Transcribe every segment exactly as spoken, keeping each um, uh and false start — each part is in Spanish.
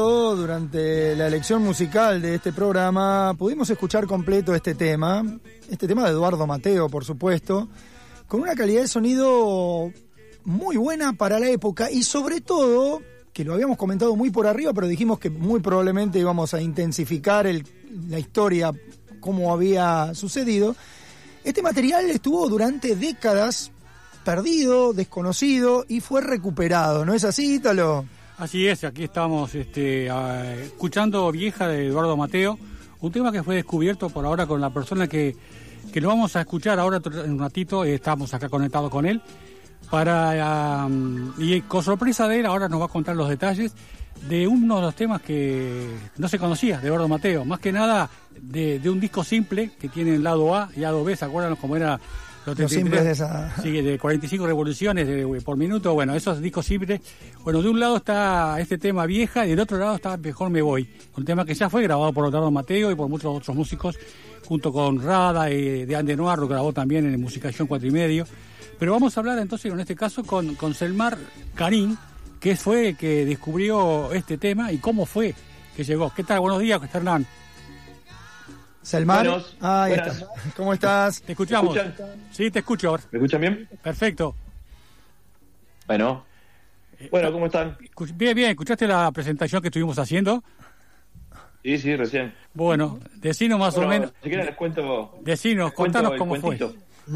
Durante la elección musical de este programa pudimos escuchar completo este tema, este tema de Eduardo Mateo, por supuesto, con una calidad de sonido muy buena para la época y sobre todo, que lo habíamos comentado muy por arriba, pero dijimos que muy probablemente íbamos a intensificar el, la historia, cómo había sucedido. Este material estuvo durante décadas perdido, desconocido y fue recuperado, ¿no es así, Ítalo? Así es, aquí estamos este, uh, escuchando Vieja de Eduardo Mateo, un tema que fue descubierto por ahora con la persona que, que lo vamos a escuchar ahora en un ratito, eh, estamos acá conectados con él, para uh, y con sorpresa de él ahora nos va a contar los detalles de uno de los temas que no se conocía de Eduardo Mateo, más que nada de, de un disco simple que tiene el lado A y lado B, ¿se acuerdan cómo era? Los, los simples de esa... Sí, de cuarenta y cinco revoluciones de, por minuto, bueno, esos discos simples. Bueno, de un lado está este tema Vieja y del otro lado está Mejor Me Voy, un tema que ya fue grabado por Eduardo Mateo y por muchos otros músicos, junto con Rada y de Ande Noir, lo grabó también en Musicación cuatro y medio. Pero vamos a hablar entonces, en este caso, con, con Selmar Karim, que fue el que descubrió este tema y cómo fue que llegó. ¿Qué tal? Buenos días, Hernán. Selmar, Buenos, ah, ahí buenas. está. ¿Cómo estás? Te escuchamos. ¿Me escuchan? Sí, te escucho ahora. ¿Me escuchan bien? Perfecto. Bueno. Bueno, ¿cómo están? Bien, bien. ¿Escuchaste la presentación que estuvimos haciendo? Sí, sí, recién. Bueno, decinos más bueno, o menos. Si quieren les cuento. Decinos, les cuento contanos el cómo cuentito. fue.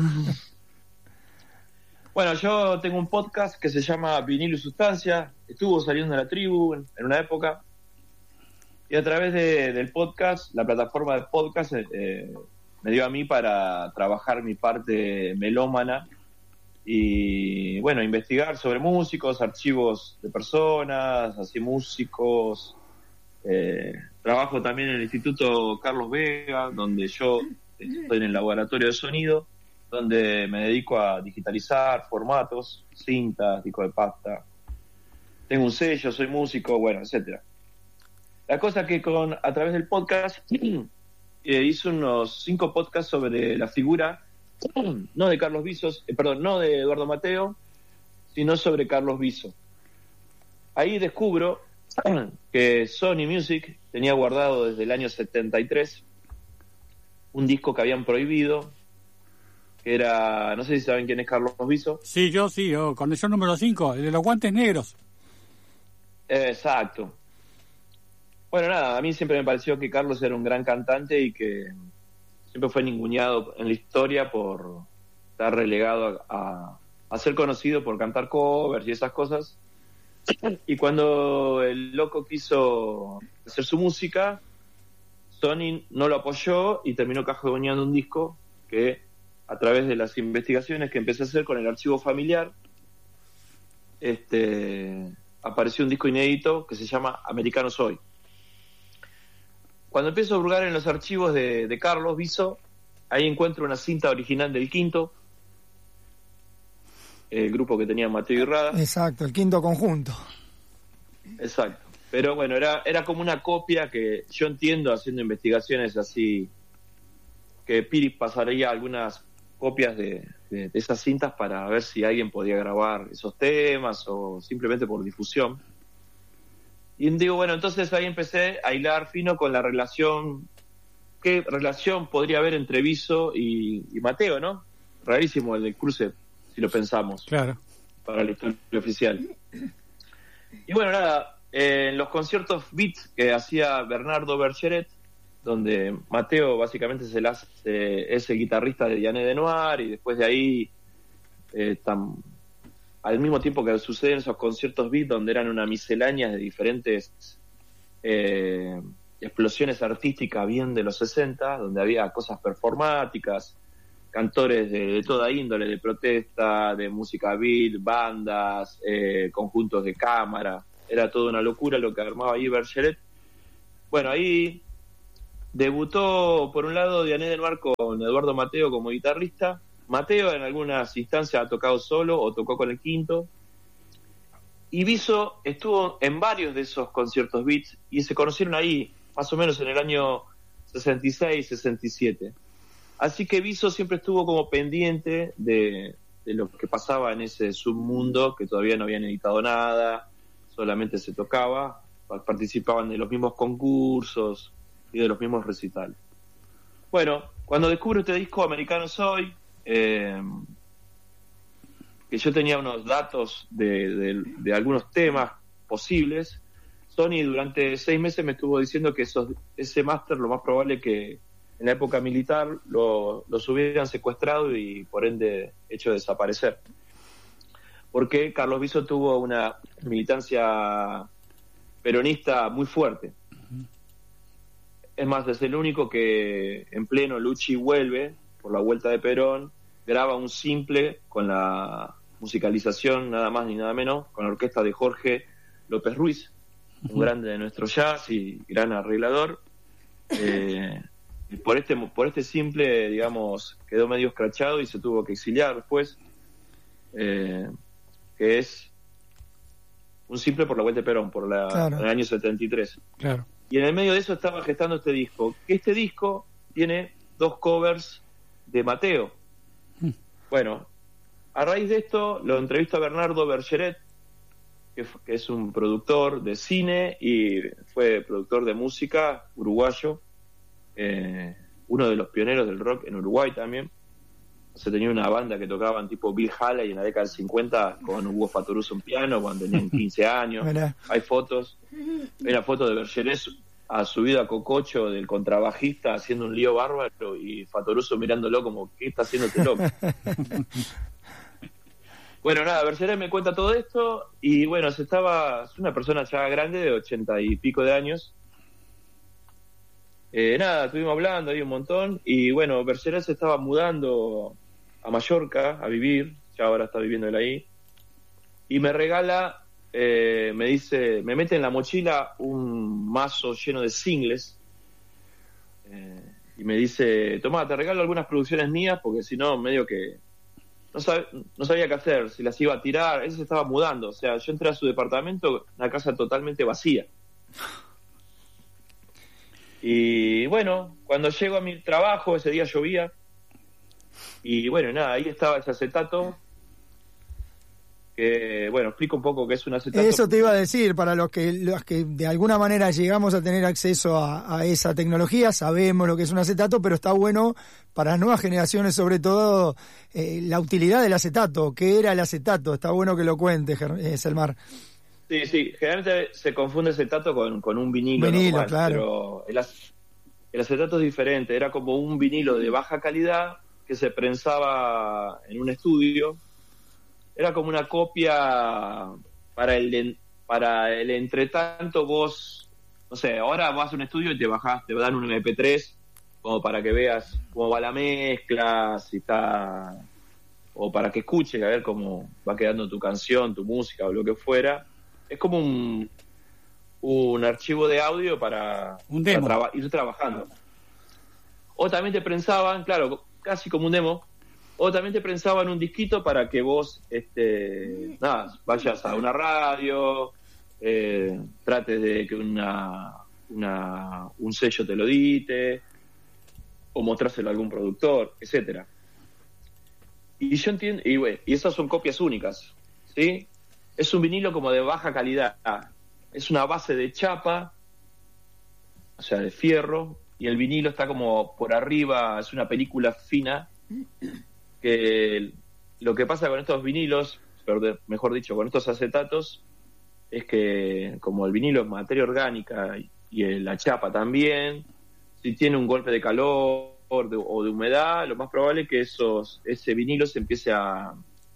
Bueno, yo tengo un podcast que se llama Vinilo y Sustancia. Estuvo saliendo en la tribu en, en una época. Y a través de, del podcast, la plataforma de podcast eh, me dio a mí para trabajar mi parte melómana y, bueno, investigar sobre músicos, archivos de personas, así músicos. Eh, trabajo también en el Instituto Carlos Vega, donde yo estoy en el laboratorio de sonido, donde me dedico a digitalizar formatos, cintas, discos de pasta. Tengo un sello, soy músico, bueno, etcétera. La cosa que con a través del podcast eh, hice unos cinco podcasts sobre la figura, no de Carlos Viso, eh, perdón, no de Eduardo Mateo, sino sobre Carlos Viso. Ahí descubro que Sony Music tenía guardado desde el año setenta y tres un disco que habían prohibido, que era, no sé si saben quién es Carlos Viso. Sí, yo sí, yo, conexión número cinco, el de los guantes negros. Eh, exacto. Bueno, nada, a mí siempre me pareció que Carlos era un gran cantante y que siempre fue ninguneado en la historia por estar relegado a, a, a ser conocido por cantar covers y esas cosas. Y cuando el loco quiso hacer su música, Sony no lo apoyó y terminó cajoneando un disco que, a través de las investigaciones que empecé a hacer con el archivo familiar, este, apareció un disco inédito que se llama Americano Soy. Cuando empiezo a hurgar en los archivos de, de Carlos Viso, ahí encuentro una cinta original del Quinto, el grupo que tenía Mateo y Rada. Exacto, el Quinto Conjunto. Exacto. Pero bueno, era, era como una copia que yo entiendo, haciendo investigaciones así, que Piri pasaría algunas copias de, de, de esas cintas para ver si alguien podía grabar esos temas o simplemente por difusión. Y digo, bueno, entonces ahí empecé a hilar fino con la relación, qué relación podría haber entre Viso y, y Mateo, ¿no? Rarísimo el del cruce, si lo pensamos. Claro. Para la historia oficial. Y bueno, nada, eh, en los conciertos beats que hacía Bernardo Bergeret, donde Mateo básicamente se las, eh, es el guitarrista de Diane de Noir, y después de ahí eh, tan, al mismo tiempo que suceden esos conciertos beat donde eran una miscelánea de diferentes eh, explosiones artísticas bien de los sesenta, donde había cosas performáticas, cantores de, de toda índole, de protesta, de música beat, bandas, eh, conjuntos de cámara, era toda una locura lo que armaba ahí Bergeret. Bueno, ahí debutó por un lado Diane de Noir con Eduardo Mateo como guitarrista. Mateo en algunas instancias ha tocado solo o tocó con el Quinto. Y Viso estuvo en varios de esos conciertos beats y se conocieron ahí, más o menos en el año sesenta y seis, sesenta y siete. Así que Viso siempre estuvo como pendiente de, de lo que pasaba en ese submundo, que todavía no habían editado nada, solamente se tocaba. participaban de los mismos concursos y de los mismos recitales. Bueno, cuando descubro este disco, Americano Soy, eh, que yo tenía unos datos de, de, de algunos temas posibles, Sony durante seis meses me estuvo diciendo que esos, ese máster lo más probable que en la época militar lo, los hubieran secuestrado y por ende hecho desaparecer. Porque Carlos Viso tuvo una militancia peronista muy fuerte. Es más, es el único que en pleno Luchi vuelve, por la vuelta de Perón, graba un simple con la musicalización, nada más ni nada menos, con la orquesta de Jorge López Ruiz, un grande de nuestro jazz y gran arreglador. Eh, y por este por este simple, digamos, quedó medio escrachado y se tuvo que exiliar después, eh, que es un simple por la vuelta de Perón, por la, claro. En el año setenta y tres. Claro. Y en el medio de eso estaba gestando este disco. Este disco tiene dos covers de Mateo. Mm. Bueno, a raíz de esto lo entrevisto a Bernardo Bergeret, que, que es un productor de cine y fue productor de música uruguayo, eh, uno de los pioneros del rock en Uruguay también. O sea, tenía una banda que tocaban tipo Bill Haley en la década del cincuenta con Hugo Fatoruso en piano cuando tenían quince años. Hay fotos. Hay una foto de Bergeret a subido a Cococho del contrabajista haciendo un lío bárbaro y Fatoruso mirándolo como, ¿qué está haciendo este loco? Bueno, nada, Bergeret me cuenta todo esto y bueno, se estaba, es una persona ya grande de ochenta y pico de años. Eh, nada, estuvimos hablando ahí un montón y bueno, Bergeret se estaba mudando a Mallorca a vivir, ya ahora está viviendo él ahí, y me regala, eh, me dice, me mete en la mochila un mazo lleno de singles, eh, y me dice, tomá, te regalo algunas producciones mías, porque si no, medio que no, sab- no sabía qué hacer, si las iba a tirar, él se estaba mudando, o sea, yo entré a su departamento, una casa totalmente vacía. Y bueno, cuando llego a mi trabajo, ese día llovía, y bueno, nada, ahí estaba ese acetato, que bueno, explico un poco qué es un acetato. Eso te iba a decir, para los que los que de alguna manera llegamos a tener acceso a, a esa tecnología, sabemos lo que es un acetato, pero está bueno para las nuevas generaciones, sobre todo, eh, la utilidad del acetato. ¿Qué era el acetato? Está bueno que lo cuentes, eh, Selmar. Sí, sí, generalmente se confunde acetato con, con un vinilo, vinilo normal, claro. Pero el, el acetato es diferente, era como un vinilo de baja calidad que se prensaba en un estudio. Era como una copia para el para el entretanto vos, no sé, ahora vas a un estudio y te bajás, te dan un eme pe tres como para que veas cómo va la mezcla, si está, o para que escuches a ver cómo va quedando tu canción, tu música o lo que fuera. Es como un un archivo de audio para, un demo. para traba, ir trabajando. O también te prensaban, claro, casi como un demo, o también te prensaban un disquito para que vos este nada, vayas a una radio, eh, trates de que una, una un sello te lo edite, o mostrárselo a algún productor, etcétera. Y yo entiendo, y, bueno, y esas son copias únicas, ¿sí? Es un vinilo como de baja calidad, es una base de chapa, o sea, de fierro, y el vinilo está como por arriba, es una película fina, que lo que pasa con estos vinilos, mejor dicho, con estos acetatos, es que como el vinilo es materia orgánica y la chapa también, si tiene un golpe de calor de, o de humedad, lo más probable es que esos ese vinilo se empiece a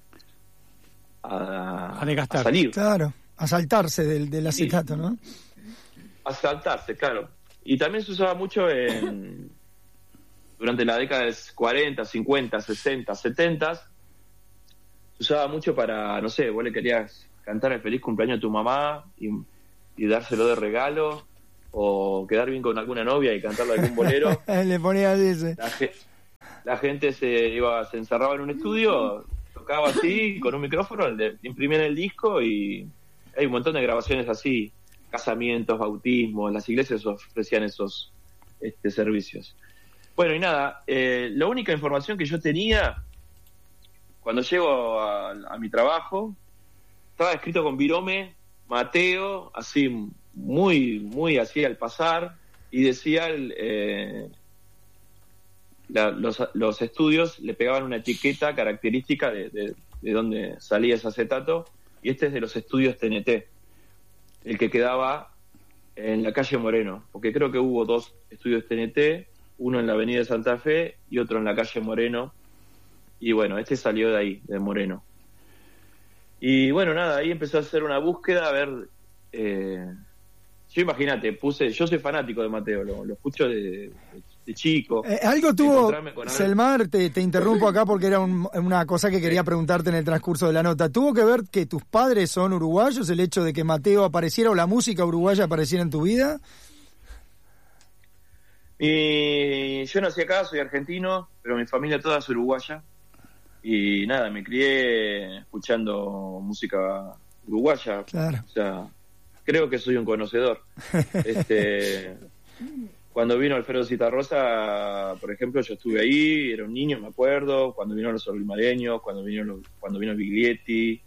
a, a, desgastar. a salir. Claro, a saltarse del, del acetato, sí. ¿No? A saltarse, claro. Y también se usaba mucho en durante la década de cuarenta, cincuenta, sesenta, setenta, se usaba mucho para, no sé, vos le querías cantar el feliz cumpleaños a tu mamá y, y dárselo de regalo, o quedar bien con alguna novia y cantarle algún bolero. Le ponías ese. La, la gente se iba, se encerraba en un estudio, tocaba así, con un micrófono, le imprimían el disco y hay un montón de grabaciones así, casamientos, bautismos, las iglesias ofrecían esos este, servicios. Bueno, y nada, eh, la única información que yo tenía cuando llego a, a mi trabajo, estaba escrito con virome, Mateo, así muy, muy así al pasar, y decía, el, eh, la, los, los estudios le pegaban una etiqueta característica de, de, de dónde salía ese acetato, y este es de los estudios T N T, el que quedaba en la calle Moreno, porque creo que hubo dos estudios T N T, uno en la avenida Santa Fe y otro en la calle Moreno, y bueno, este salió de ahí, de Moreno. Y bueno, nada, ahí empezó a hacer una búsqueda, a ver, eh, yo imagínate, puse, yo soy fanático de Mateo, lo, lo escucho de, de, de chico. Eh, algo tuvo, Selmar, te, te interrumpo acá porque era un, una cosa que quería preguntarte en el transcurso de la nota. ¿Tuvo que ver que tus padres son uruguayos, el hecho de que Mateo apareciera o la música uruguaya apareciera en tu vida? Y yo nací acá, soy argentino, pero mi familia toda es uruguaya. Y nada, me crié escuchando música uruguaya. Claro. O sea, creo que soy un conocedor. este Cuando vino Alfredo Zitarrosa, por ejemplo, yo estuve ahí, era un niño, me acuerdo. Cuando vino los Olimareños, cuando vino los, cuando vino Biglietti,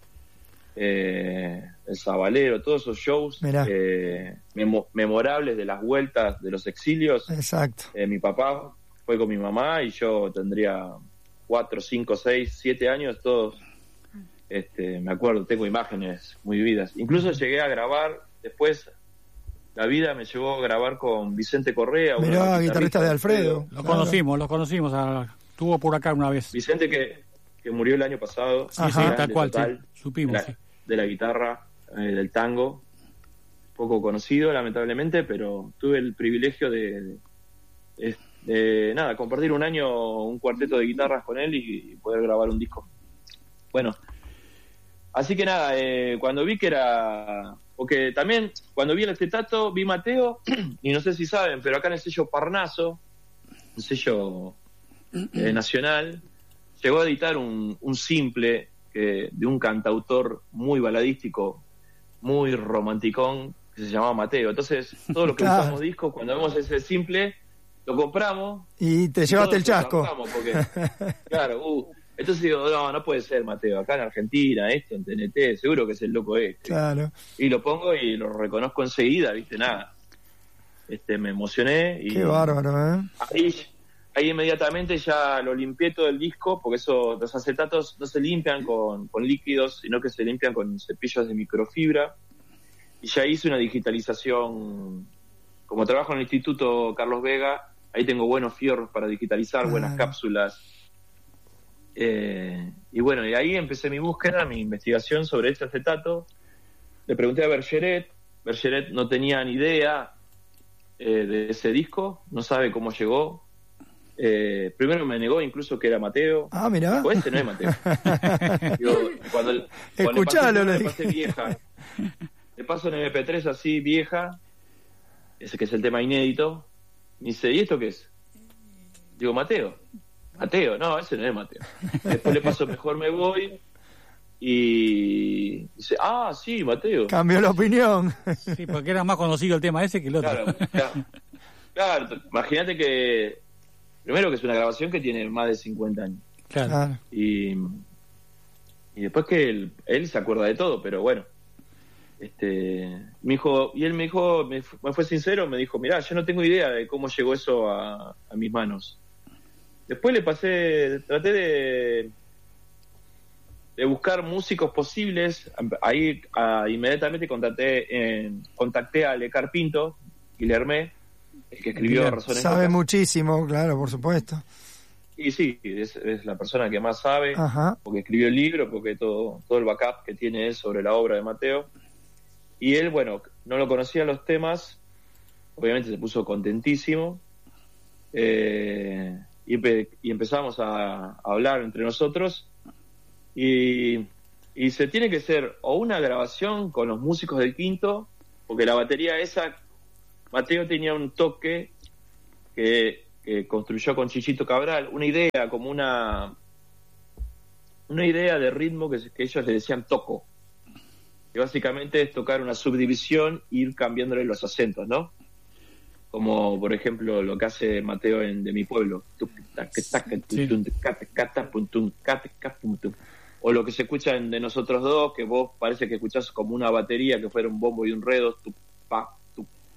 eh, el Sabalero, todos esos shows eh, mem- memorables de las vueltas de los exilios. Exacto. Eh, mi papá fue con mi mamá y yo tendría cuatro, cinco, seis, siete años, todos, este, me acuerdo, tengo imágenes muy vividas. Incluso llegué a grabar, después la vida me llevó a grabar con Vicente Correa. Mirá, guitarrista, guitarrista de Alfredo. Lo claro. conocimos, lo conocimos, a, estuvo por acá una vez. Vicente que, que murió el año pasado. Sí, sí, tal cual, total, sí, supimos. De la, sí. de la guitarra, eh, del tango, poco conocido lamentablemente, pero tuve el privilegio de... de, de Eh, nada, compartir un año un cuarteto de guitarras con él y, y poder grabar un disco. Bueno, así que nada, eh, cuando vi que era... Porque también, cuando vi el acetato, vi Mateo, y no sé si saben, pero acá en el sello Parnaso, un sello eh, nacional, llegó a editar un, un simple que, de un cantautor muy baladístico, muy romanticón, que se llamaba Mateo. Entonces, todos los que claro. buscamos discos, cuando vemos ese simple... Lo compramos. Y te y llevaste el chasco. Porque, claro, uh, entonces digo, no, no puede ser, Mateo. Acá en Argentina, esto, en T N T, seguro que es el loco este. Claro. Y lo pongo y lo reconozco enseguida, ¿viste? Nada. Este, me emocioné. Y qué bárbaro, ¿eh? Ahí, ahí inmediatamente ya lo limpié todo el disco, porque eso, los acetatos no se limpian con, con líquidos, sino que se limpian con cepillos de microfibra. Y ya hice una digitalización. Como trabajo en el Instituto Carlos Vega, ahí tengo buenos fierros para digitalizar, buenas cápsulas. Eh, y bueno, y ahí empecé mi búsqueda, mi investigación sobre este acetato. Le pregunté a Bergeret. Bergeret no tenía ni idea eh, de ese disco, no sabe cómo llegó. Eh, primero me negó incluso que era Mateo. Ah, mirá. Dijo, este no es Mateo. Digo, cuando, cuando Escuchalo, le pasé, le pasé vieja. Le paso en M P tres así, vieja, ese que es el tema inédito. Me dice, ¿y esto qué es? Digo, Mateo. Mateo, no, ese no es Mateo. Después le paso Mejor Me Voy y dice, ah, sí, Mateo. Cambió la opinión. Sí, porque era más conocido el tema ese que el otro. Claro, claro. Claro, imagínate que, primero que es una grabación que tiene más de cincuenta años. Claro. Y, y después que él, él se acuerda de todo, pero bueno. Este, me dijo, y él me dijo, me, me fue sincero, me dijo, mirá, yo no tengo idea de cómo llegó eso a, a mis manos. Después le pasé, traté de, de buscar músicos posibles. Ahí a, inmediatamente contacté, en, contacté a Le Carpinto, Guilherme, el que escribió Bien, Razones sabe Locas. muchísimo, claro, por supuesto. Y sí, es, es la persona que más sabe, Ajá. porque escribió el libro, porque todo, todo el backup que tiene es sobre la obra de Mateo. Y él, bueno, no lo conocía los temas, obviamente se puso contentísimo, eh, y, empe- y empezamos a, a hablar entre nosotros, y, y se tiene que hacer o una grabación con los músicos del Quinto, porque la batería esa, Mateo tenía un toque que, que construyó con Chichito Cabral, una idea, como una, una idea de ritmo que, que ellos le decían toco, que básicamente es tocar una subdivisión e ir cambiándole los acentos, ¿no? Como, por ejemplo, lo que hace Mateo en De Mi Pueblo. O lo que se escucha en De Nosotros Dos, que vos parece que escuchás como una batería que fuera un bombo y un redo.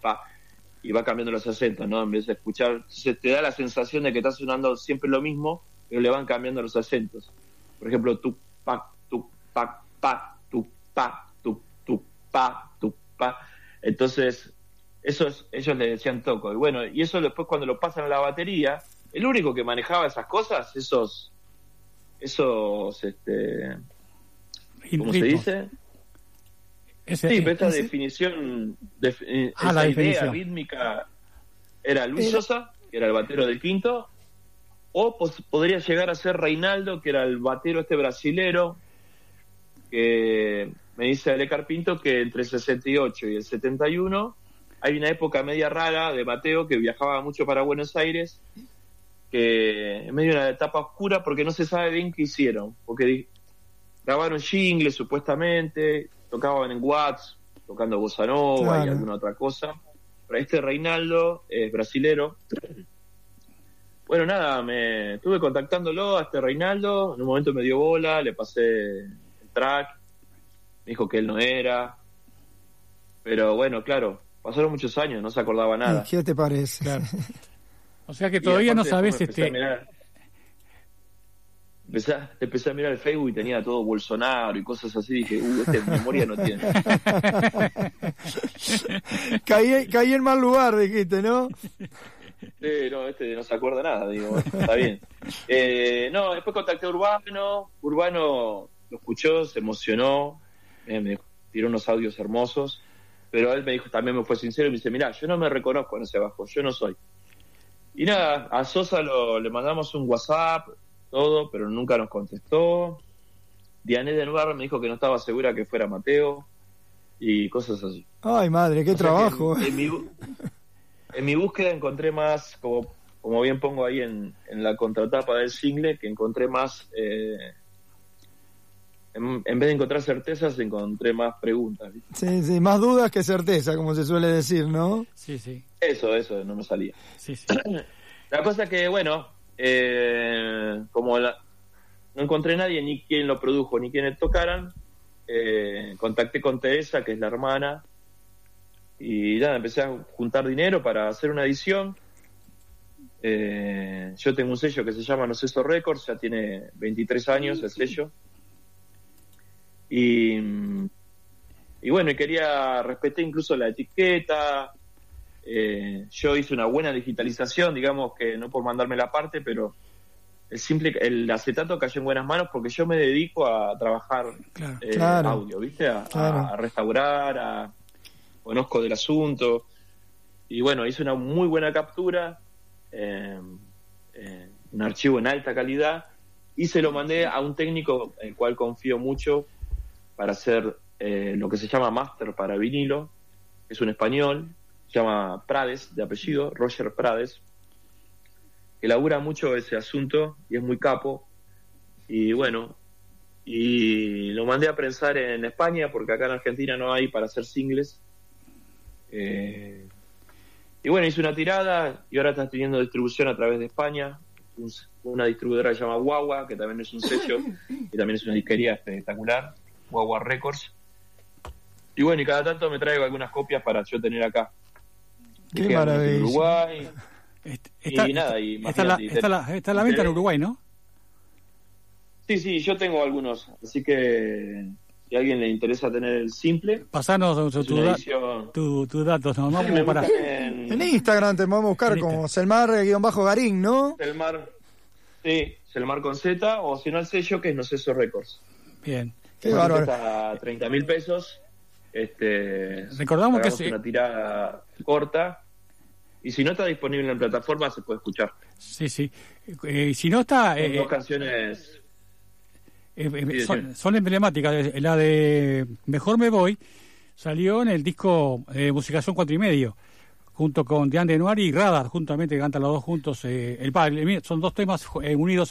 pa, y va cambiando los acentos, ¿no? En vez de escuchar, se te da la sensación de que está sonando siempre lo mismo, pero le van cambiando los acentos. Por ejemplo, tu, pa, tu, pa, pa, tu, pa, tu, tu, pa, tu, pa. Entonces, eso es, ellos le decían toco. Y bueno, y eso después cuando lo pasan a la batería, el único que manejaba esas cosas, esos, esos, este, ¿cómo se dice? Ese, sí, pero esta ese... definición, de, ah, esa la idea definición rítmica era Luis Era... Sosa, que era el batero del Quinto, o pues, podría llegar a ser Reinaldo, que era el batero este brasilero, que me dice Ale Carpinto que entre el sesenta y ocho y el setenta y uno hay una época media rara de Mateo que viajaba mucho para Buenos Aires, que en medio de una etapa oscura porque no se sabe bien qué hicieron, porque grabaron jingles supuestamente, tocaban en Watts, tocando bossa nova claro. y alguna otra cosa. Pero este Reinaldo es brasilero. Bueno, nada, me estuve contactándolo a este Reinaldo, en un momento me dio bola, le pasé el track, me dijo que él no era, pero bueno, claro, pasaron muchos años, no se acordaba nada. ¿Qué te parece? Claro. O sea que todavía no sabes este... Empecé, empecé a mirar el Facebook y tenía todo Bolsonaro y cosas así, dije, uh, este memoria no tiene. caí, caí en mal lugar, dijiste, ¿no? Sí, no, este no se acuerda nada, digo, bueno, está bien. Eh, no, después contacté a Urbano, Urbano lo escuchó, se emocionó, eh, me tiró unos audios hermosos, pero él me dijo, también me fue sincero y me dice, mirá, yo no me reconozco en ese bajo, yo no soy. Y nada, a Sosa lo, le mandamos un WhatsApp, todo, pero nunca nos contestó. Diane de Nubar me dijo que no estaba segura que fuera Mateo y cosas así. Ay, madre, qué o trabajo. En, en, mi, en mi búsqueda encontré más, como, como bien pongo ahí en, en la contratapa del single, que encontré más, eh, en, en vez de encontrar certezas, encontré más preguntas. ¿Viste? Sí, sí, más dudas que certeza, como se suele decir, ¿no? Sí, sí. Eso, eso, no me salía. Sí, sí. La cosa que, bueno... Eh, como la, no encontré nadie ni quien lo produjo ni quienes tocaran, eh, contacté con Teresa, que es la hermana, y nada, empecé a juntar dinero para hacer una edición. Eh, yo tengo un sello que se llama Noceso Records, ya tiene veintitrés años el sello, y, y bueno, y quería, respeté incluso la etiqueta. Eh, yo hice una buena digitalización, digamos que no por mandarme la parte, pero el simple el acetato cayó en buenas manos porque yo me dedico a trabajar claro, eh, claro, audio, ¿viste? A, claro. a restaurar, a, conozco del asunto, y bueno, hice una muy buena captura, eh, eh, un archivo en alta calidad, y se lo mandé a un técnico el cual confío mucho para hacer eh, lo que se llama máster para vinilo, es un español, se llama Prades, de apellido, Roger Prades, que labura mucho ese asunto y es muy capo. Y bueno, y lo mandé a prensar en España porque acá en Argentina no hay para hacer singles. Eh, y bueno, hice una tirada y ahora está teniendo distribución a través de España. Un, una distribuidora que se llama Guagua, que también es un sello y también es una disquería espectacular, Guagua Records. Y bueno, y cada tanto me traigo algunas copias para yo tener acá. Qué maravilla. Uruguay. Está, y nada, y está, la, está, la, está la venta en Uruguay, ¿no? Sí, sí, yo tengo algunos. Así que si a alguien le interesa tener el simple, pasanos tus tu, edición... tu, tu datos. ¿No? Vamos sí, para... en... en Instagram te podemos buscar como Selmar-Garín, ¿no? Selmar, sí, Selmar con Z, o si no el sello que es Noceso Records. Bien. Qué bárbaro. Cuesta treinta mil pesos. Este, recordamos que es una tirada corta y si no está disponible en plataforma se puede escuchar. Sí, sí. Eh, si no está son eh, dos canciones eh, eh, son, son emblemáticas. La de Mejor Me Voy salió en el disco eh, Musicación cuatro y medio junto con Diane de Noir y Radar, juntamente cantan los dos juntos. Eh, el, el, son dos temas eh, unidos